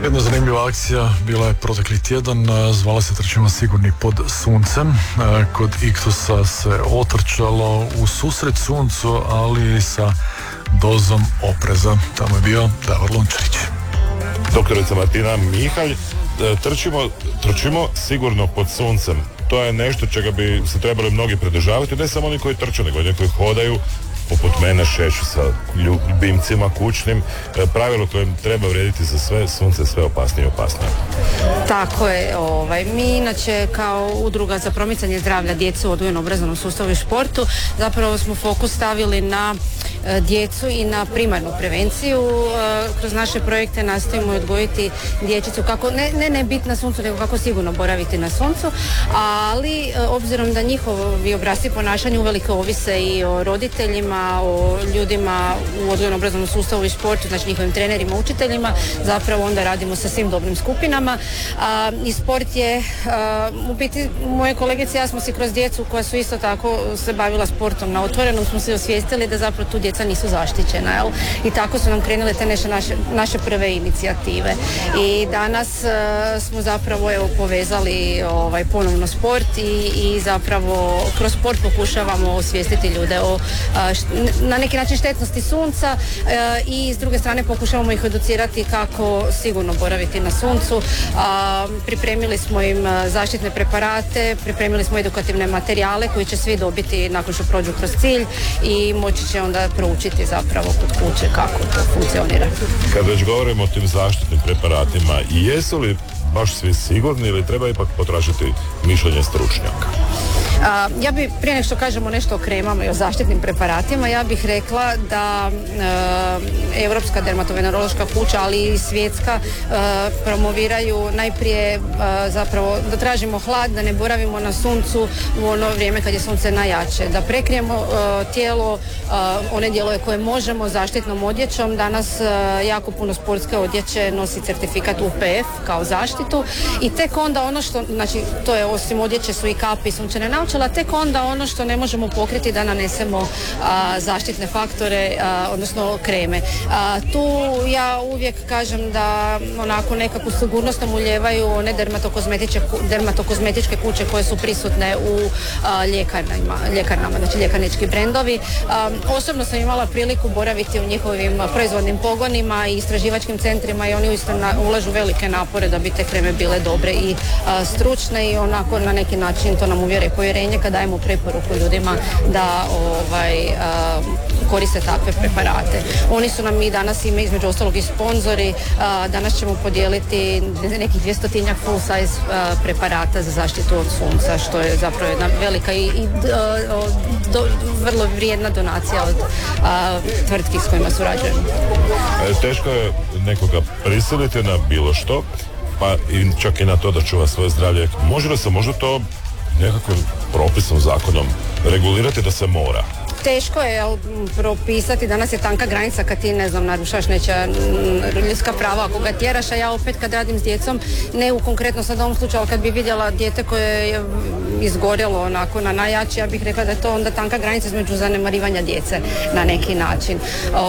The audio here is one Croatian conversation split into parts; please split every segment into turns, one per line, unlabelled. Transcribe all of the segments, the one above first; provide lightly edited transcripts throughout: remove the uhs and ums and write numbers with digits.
Jedna zanimljiva akcija bila je protekli tjedan, zvala se Trčimo sigurni pod suncem. Kod Iktusa se otrčalo u susret suncu, ali sa dozom opreza. Tamo je bio Davor Lončarić.
Doktorica Martina Mihalj, trčimo sigurno pod suncem. To je nešto čega bi se trebali mnogi pridržavati, ne samo oni koji trče, nego oni koji hodaju, poput mene, šeću sa ljubimcima kućnim. Pravilo koje treba vrijediti za sve, sunce je sve opasnije i opasnije.
Tako je, mi inače kao udruga za promicanje zdravlja djece u odgojno-obrazovnom sustavu i športu zapravo smo fokus stavili na djecu i na primarnu prevenciju. Kroz naše projekte nastojimo odgojiti dječicu kako ne biti na suncu, nego kako sigurno boraviti na suncu, ali obzirom da njihovi obrasci ponašanja uvelike ovise i o roditeljima, o ljudima u odgojno-obrazovnom sustavu i športu, znači njihovim trenerima, učiteljima, zapravo onda radimo sa svim dobnim skupinama. I sport je, u biti, moje kolegice i ja smo si kroz djecu koja su isto tako se bavila sportom na otvorenom, smo se osvijestili da zapravo tu djeca nisu zaštićena, jel? I tako su nam krenule te naše prve inicijative. I danas smo zapravo povezali ponovno sport i zapravo kroz sport pokušavamo osvijestiti ljude o na neki način štetnosti sunca i s druge strane pokušavamo ih educirati kako sigurno boraviti na suncu. Pripremili smo im zaštitne preparate, pripremili smo edukativne materijale koji će svi dobiti nakon što prođu kroz cilj i moći će onda proučiti zapravo kod kuće kako to funkcionira.
Kad već govorimo o tim zaštitnim preparatima, jesu li baš svi sigurni ili treba ipak potražiti mišljenje stručnjaka?
Ja bih, prije nego što kažemo nešto o kremama i o zaštitnim preparatima, ja bih rekla da Europska dermatovenerološka kuća, ali i svjetska promoviraju najprije zapravo da tražimo hlad, da ne boravimo na suncu u ono vrijeme kad je sunce najjače, da prekrijemo tijelo, one dijelove koje možemo zaštitnom odjećom. Danas jako puno sportske odjeće nosi certifikat UPF kao zaštitu i tek onda ono što, znači to je osim odjeće su i kapi, sunčane naočala, tek onda ono što ne možemo pokriti da nanesemo zaštitne faktore, odnosno kreme. Tu ja uvijek kažem da onako nekakvu sigurnost nam ulijevaju one dermatokozmetičke kuće koje su prisutne u ljekarnama, znači ljekarnički brendovi. Osobno sam imala priliku boraviti u njihovim proizvodnim pogonima i istraživačkim centrima i oni uistinu ulažu velike napore da bi te kreme bile dobre i stručne i onako na neki način to nam uvjere povjerenje kad dajemo preporuku ljudima da koriste takve preparate. Oni su nam i danas između ostalog i sponzori. Danas ćemo podijeliti nekih 200 full size preparata za zaštitu od sunca, što je zapravo jedna velika i vrlo vrijedna donacija od tvrtki s kojima surađujemo.
Teško je nekoga prisiliti na bilo što, pa i čak i na to da čuva svoje zdravlje. Može li se možda to nekakvim propisom, zakonom regulirati da se mora?
Teško je propisati, danas je tanka granica kad ti, ne znam, narušaš nečija ljudska prava ako ga tjeraš, a ja opet kad radim s djecom, ne u konkretno sad ovom slučaju, ali kad bi vidjela dijete koje je izgorjelo onako na najjači, ja bih rekla da je to onda tanka granica između zanemarivanja djece na neki način.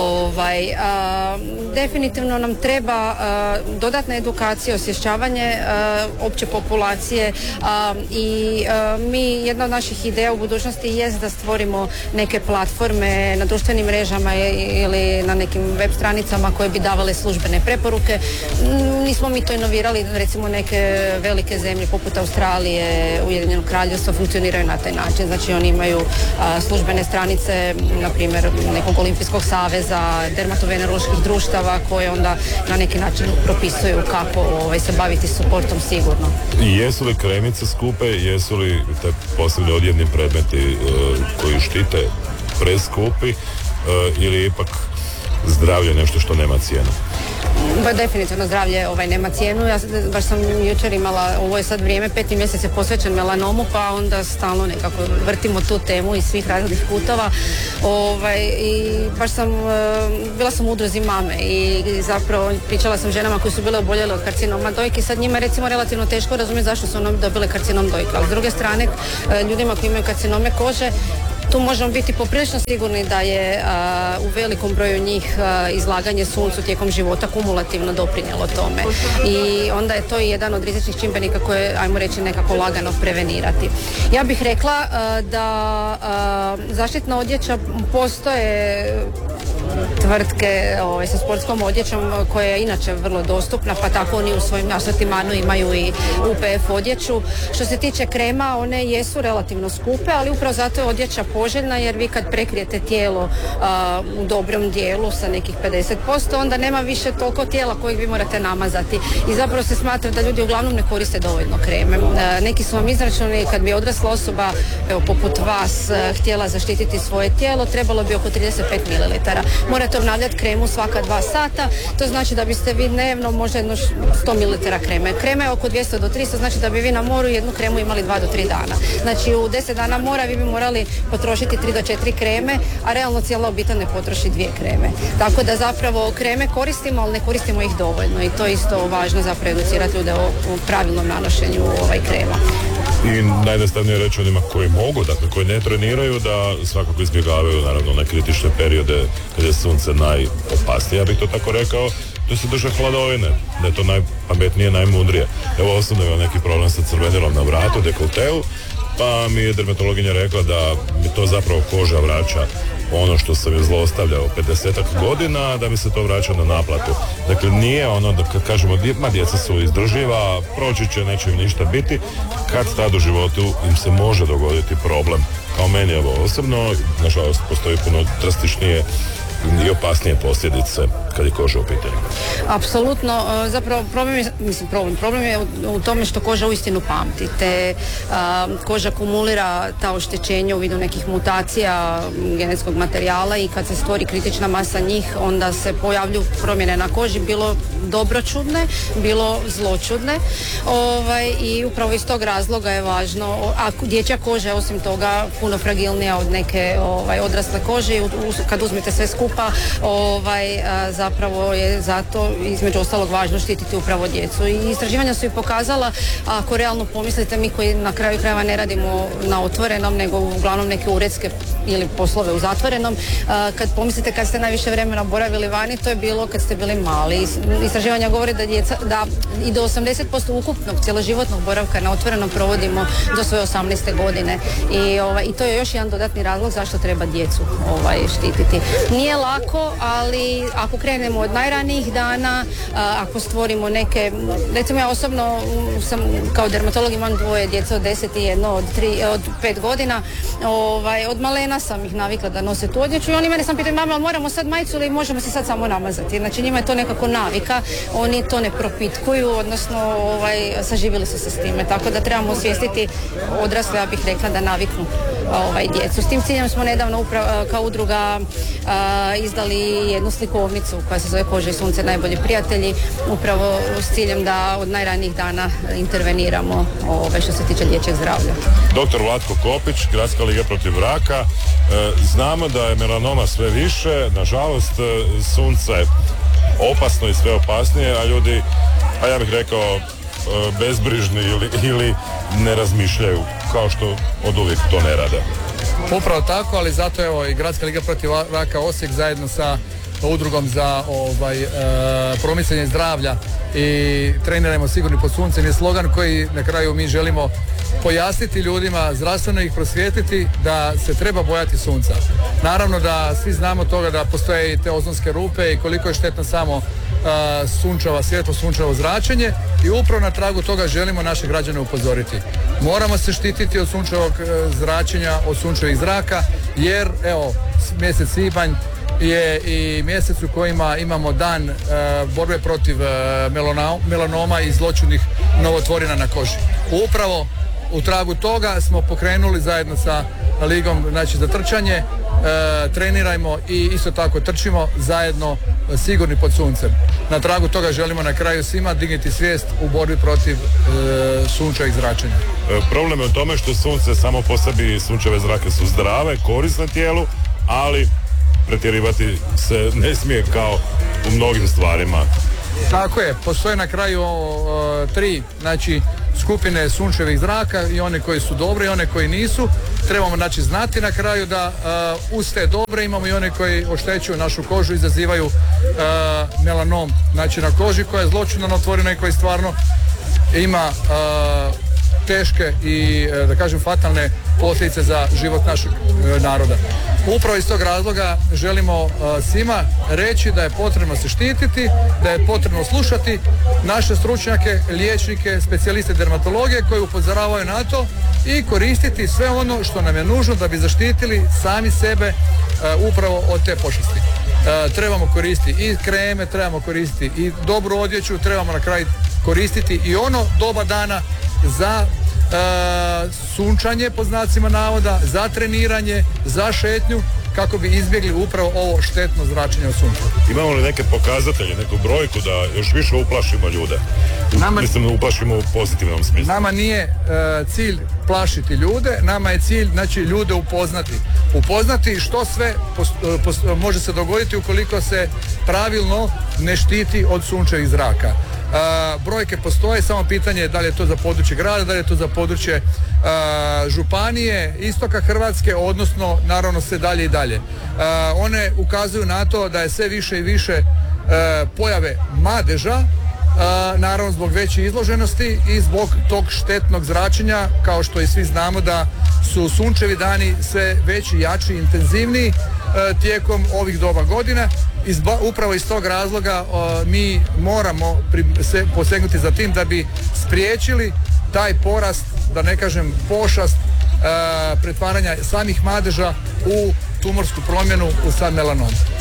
Definitivno nam treba dodatna edukacija, osvješćavanje opće populacije i jedna od naših ideja u budućnosti jest da stvorimo neke platforme na društvenim mrežama ili na nekim web stranicama koje bi davale službene preporuke. Nismo mi to inovirali, recimo neke velike zemlje poput Australije, Ujedinjenog Kraljevstva funkcioniraju na taj način. Znači oni imaju službene stranice, na primjer nekog olimpijskog saveza, dermatoveneroloških društava koje onda na neki način propisuju kako se baviti sportom sigurno.
I jesu li kremice skupe, jesu li te posebni odjevni predmeti koji štite preskupi ili ipak zdravlje nešto što nema cijenu?
Definitivno zdravlje nema cijenu. Ja baš sam jučer imala, ovo je sad vrijeme, 5. mjesec je posvećen melanomu, pa onda stalno nekako vrtimo tu temu iz svih raznih putova. I baš bila sam u udruzi mame i zapravo pričala sam ženama koji su bile oboljele od karcinoma dojke. Sad njima recimo relativno teško razumjeti zašto su one dobile karcinom dojke, ali s druge strane ljudima koji imaju karcinome kože Tu možemo biti poprilično sigurni da je u velikom broju njih izlaganje suncu tijekom života kumulativno doprinijelo tome. I onda je to jedan od rizičnih čimbenika koje, ajmo reći, nekako lagano prevenirati. Ja bih rekla da zaštitna odjeća postoje tvrtke sa sportskom odjećom koja je inače vrlo dostupna, pa tako oni u svojim asortimanu imaju i UPF odjeću. Što se tiče krema, one jesu relativno skupe, ali upravo zato je odjeća poželjna, jer vi kad prekrijete tijelo u dobrom dijelu sa nekih 50%, onda nema više toliko tijela kojeg vi morate namazati. I zapravo se smatra da ljudi uglavnom ne koriste dovoljno kreme. Neki su vam izračunali, kad bi odrasla osoba, poput vas, htjela zaštititi svoje tijelo, trebalo bi oko 35 ml. Morate obnavljati kremu svaka 2 sata, to znači da biste vi dnevno možda jedno 100 ml kreme. Krema je oko 200 do 300, znači da bi vi na moru jednu kremu imali 2 do 3 dana. Znači u 10 dana mora vi bi morali potrošiti 3 do 4 kreme, a realno cijela obitelj ne potroši 2 kreme. Tako da zapravo kreme koristimo, ali ne koristimo ih dovoljno i to je isto važno za educirati ljude o pravilnom nanošenju krema.
I najjednostavnije reći onima koji mogu, dakle koji ne treniraju, da svakako izbjegavaju naravno na kritične periode kad je sunce najopasnije, ja bih to tako rekao, da se drže hladovine, da je to najpametnije, najmudrije. Evo osobno imam neki problem sa crvenilom na vratu, dekolteu, pa mi je dermatologinja rekla da mi to zapravo koža vraća ono što sam je zlostavljao 50-ak godina, da mi se to vraća na naplatu. Dakle, nije ono da kad kažemo djeca su izdrživa, proći će, neće im ništa biti, kad tad u životu im se može dogoditi problem. Kao meni ovo osobno, nažalost postoji puno drastičnije i opasnije posljedice kad je koža u pitanju.
Apsolutno, zapravo problem je u tome što koža uistinu pamti, te koža kumulira ta oštećenja u vidu nekih mutacija genetskog materijala i kad se stvori kritična masa njih, onda se pojavljuju promjene na koži, bilo dobročudne, bilo zločudne, i upravo iz tog razloga je važno, a dječja koža je osim toga puno fragilnija od neke odrasle kože i kad uzmete sve skupa, zapravo je zato između ostalog važno štititi upravo djecu. I istraživanja su i pokazala, ako realno pomislite, mi koji na kraju krajeva ne radimo na otvorenom, nego uglavnom neke uredske ili poslove u zatvorenom, kad pomislite kad ste najviše vremena boravili vani, to je bilo kad ste bili mali. Istraživanja govore da i do 80% ukupnog cjeloživotnog boravka na otvorenom provodimo do svoje 18. godine. I to je još jedan dodatni razlog zašto treba djecu štititi. Nije lako, ali ako krenemo od najranijih dana, ako stvorimo neke, recimo ja osobno sam kao dermatolog imam 2 djece od 10 i jedno od 5 godina, od malena sam ih navikla da nose tu odjeću i oni mene sam pitaju, mama, moramo sad majicu ili možemo se sad samo namazati? Znači njima je to nekako navika, oni to ne propitkuju, odnosno saživjeli su se s time, tako da trebamo osvijestiti odrasle, ja bih rekla, da naviknu djecu. S tim ciljem smo nedavno kao udruga izdali jednu slikovnicu koja se zove Koža i sunce najbolji prijatelji, upravo s ciljem da od najranijih dana interveniramo što se tiče dječjeg zdravlja.
Dr. Vlatko Kopić, Gradska liga protiv raka. Znamo da je melanoma sve više, nažalost sunce opasno i sve opasnije, a ljudi, a ja bih rekao, bezbrižni ili ne razmišljaju, kao što od uvijek to ne rade.
Upravo tako, ali zato evo i Gradska liga protiv raka Osijek zajedno sa udrugom za promicanje zdravlja i trenirajmo sigurni pod suncem je slogan koji na kraju mi želimo pojasniti ljudima, zdravstveno ih prosvijetiti da se treba bojati sunca. Naravno da svi znamo toga da postoje i te ozonske rupe i koliko je štetno samo svjetlo sunčevo zračenje i upravo na tragu toga želimo naše građane upozoriti. Moramo se štititi od sunčevog zračenja, od sunčevih zraka, jer evo mjesec svibanj je i mjesec u kojima imamo dan borbe protiv melanoma i zloćudnih novotvorina na koži. Upravo u tragu toga smo pokrenuli zajedno sa ligom, znači, za trčanje, trenirajmo i isto tako trčimo zajedno sigurni pod suncem. Na tragu toga želimo na kraju svima dignuti svijest u borbi protiv sunčevih zračenja.
Problem je u tome što sunce samo po sebi, sunčeve zrake su zdrave, korisne tijelu, ali pretjerivati se ne smije kao u mnogim stvarima.
Tako je, postoje na kraju 3, znači, skupine sunčevih zraka i one koji su dobre i one koji nisu. trebamo znati na kraju da uz te dobre imamo i one koji oštećuju našu kožu, izazivaju melanom na koži koja je zloćudno otvorena i koji stvarno ima teške i da kažem fatalne posljedice za život našeg naroda. Upravo iz tog razloga želimo svima reći da je potrebno se štititi, da je potrebno slušati naše stručnjake, liječnike, specijaliste dermatologije koji upozoravaju na to i koristiti sve ono što nam je nužno da bi zaštitili sami sebe upravo od te pošasti. Trebamo koristiti i kreme, trebamo koristiti i dobru odjeću, trebamo na kraju koristiti i ono doba dana za sunčanje, po znacima navoda, za treniranje, za šetnju, kako bi izbjegli upravo ovo štetno zračenje od sunca.
Imamo li neke pokazatelje, neku brojku da još više uplašimo ljude? Mislim da uplašimo u pozitivnom smislu.
Nama nije cilj plašiti ljude, nama je cilj ljude upoznati što sve može se dogoditi ukoliko se pravilno ne štiti od sunčevih zraka. Brojke postoje, samo pitanje je da li je to za područje grada, da li je to za područje županije, istoka Hrvatske, odnosno naravno sve dalje i dalje. One ukazuju na to da je sve više i više pojave madeža, naravno zbog veće izloženosti i zbog tog štetnog zračenja, kao što i svi znamo da su sunčevi dani sve veći, jači, intenzivniji tijekom ovih doba godina. Upravo iz tog razloga mi moramo se posegnuti za tim da bi spriječili taj porast, da ne kažem pošast, pretvaranja samih madeža u tumorsku promjenu u sam melanom.